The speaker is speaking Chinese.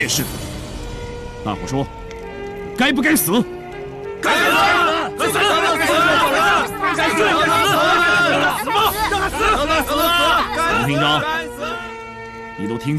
也是。大伙说，该不该死？ 该死！该死！该死！ 陈厅长，你都听。